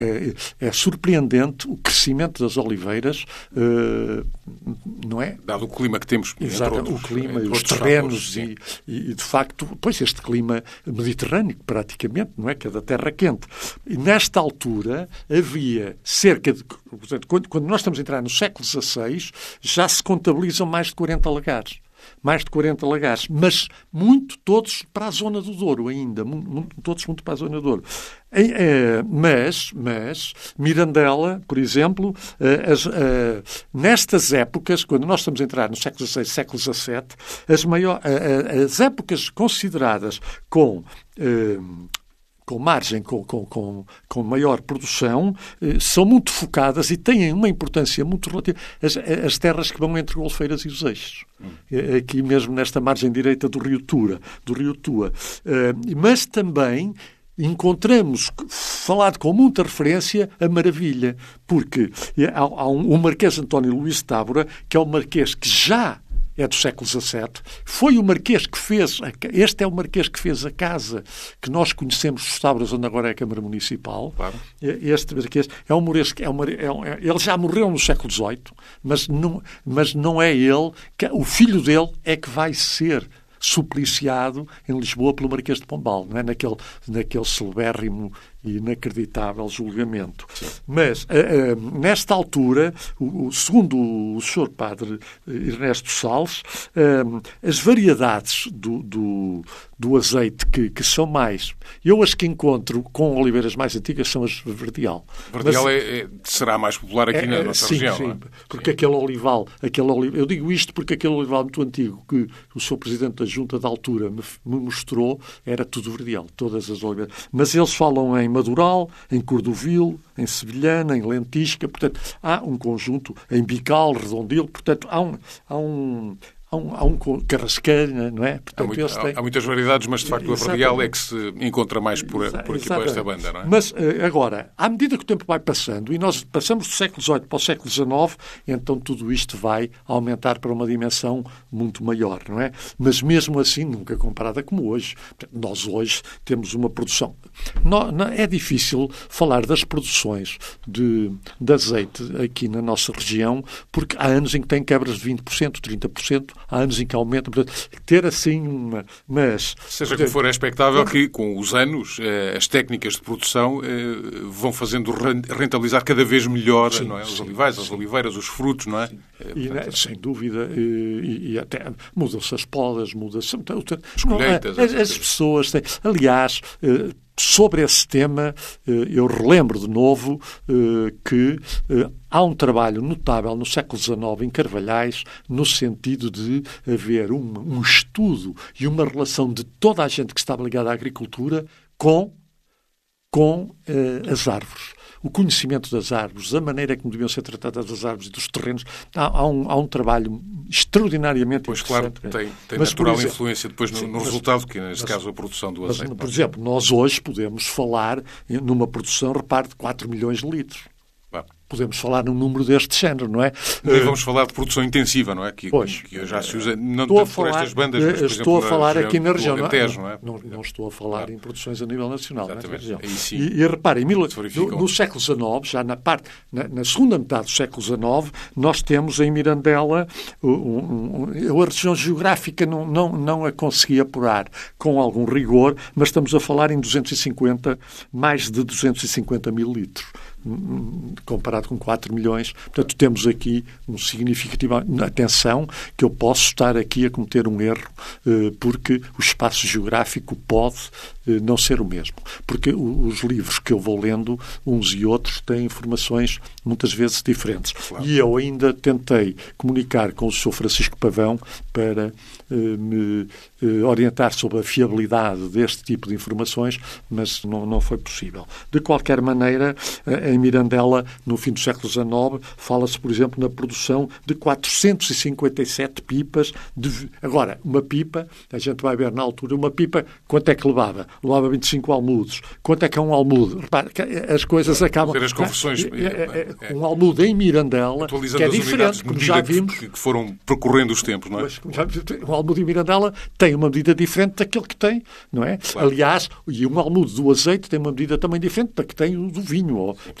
É surpreendente o crescimento das oliveiras, não é? Dado o clima que temos, Exato, entre outros, o clima, entre os outros terrenos fatores, e, de facto, pois este clima mediterrâneo, praticamente, não é? Que é da terra quente. E nesta altura havia cerca de... Portanto, quando nós estamos a entrar no século XVI, já se contabilizam mais de 40 lagares. Mais de 40 lagares, mas todos para a zona do Douro ainda, todos muito para a zona do Douro. Mas Mirandela, por exemplo, nestas épocas, quando nós estamos a entrar no século XVI, século XVII, as épocas consideradas com margem, com maior produção, são muito focadas e têm uma importância muito relativa as terras que vão entre Golfeiras e os Eixos. Aqui mesmo nesta margem direita do Rio Tua. Mas também encontramos, falado com muita referência, a Maravilha, porque há o Marquês António Luís de Tábora, que é um marquês que já é do século XVII, foi o marquês que fez, este é o marquês que fez a casa que nós conhecemos dos Táboras, onde agora é a Câmara Municipal. Claro. Este marquês é um marquês que ele já morreu no século XVIII, mas não é ele, o filho dele é que vai ser supliciado em Lisboa pelo Marquês de Pombal, não é? naquele celebérrimo e inacreditável julgamento. Sim. Mas, nesta altura, segundo o Sr. Padre Ernesto Salles, as variedades do azeite que são mais... Eu as que encontro com oliveiras mais antigas são as verdeal. Verdeal será mais popular aqui na nossa região, sim, não é? Porque aquele olival... Eu digo isto porque aquele olival muito antigo que o Sr. Presidente da Junta da altura me mostrou era tudo verdeal, todas as oliveiras. Mas eles falam em Madural, em Cordovil, em Sevilhana, em Lentisca, portanto, há um conjunto, em Bical, Redondil, portanto, há um Carrasqueira, não é? Portanto, há muitas variedades, mas de facto a verdeal é que se encontra mais por aqui, por esta banda, não é? Mas agora, à medida que o tempo vai passando, e nós passamos do século XVIII para o século XIX, então tudo isto vai aumentar para uma dimensão muito maior, não é? Mas mesmo assim, nunca comparada como hoje. Nós hoje temos uma produção... É difícil falar das produções de azeite aqui na nossa região, porque há anos em que tem quebras de 20%, 30%, há anos em que aumenta. Portanto, ter assim uma... Mas... Seja como for, é expectável que, com os anos, as técnicas de produção vão fazendo rentabilizar cada vez melhor, sim, não é? Os olivais, as oliveiras, os frutos, não é? Portanto, sem dúvida. E até mudam-se as podas, mudam-se... As colheitas. As pessoas têm... Aliás... Sobre esse tema, eu relembro de novo que há um trabalho notável no século XIX em Carvalhais, no sentido de haver um estudo e uma relação de toda a gente que estava ligada à agricultura com as árvores. O conhecimento das árvores, a maneira como deviam ser tratadas as árvores e dos terrenos. Há um trabalho extraordinariamente interessante. Pois claro, tem natural influência depois no resultado, que neste caso a produção do azeite. Por exemplo, nós hoje podemos falar numa produção, repare, de 4 milhões de litros. Podemos falar num número deste género, não é? E vamos falar de produção intensiva, não é? Que já se usa, não tanto por estas bandas, mas, por estou exemplo, a falar aqui na região. Alentejo, não estou a falar em produções a nível nacional. Exatamente. Aí sim. E reparem, no século XIX, já na segunda metade do século XIX, nós temos em Mirandela, a região geográfica não a consegui apurar com algum rigor, mas estamos a falar em mais de 250 mil litros. Comparado com 4 milhões. Portanto, temos aqui um significativo... Atenção, que eu posso estar aqui a cometer um erro, porque o espaço geográfico pode não ser o mesmo. Porque os livros que eu vou lendo, uns e outros, têm informações muitas vezes diferentes. Claro. E eu ainda tentei comunicar com o Sr. Francisco Pavão para me orientar sobre a fiabilidade deste tipo de informações, mas não foi possível. De qualquer maneira, em Mirandela, no fim do século XIX, fala-se, por exemplo, na produção de 457 pipas. Agora, uma pipa, a gente vai ver na altura, uma pipa, quanto é que levava? levava 25 almudos. Quanto é que é um almude? Repare, as coisas acabam... As conversões... Um almude em Mirandela, que é diferente, como já vimos... Que foram percorrendo os tempos, não é? Um almude em Mirandela tem uma medida diferente daquele que tem, não é? Claro. Aliás, e um almude do azeite tem uma medida também diferente da que tem o do vinho.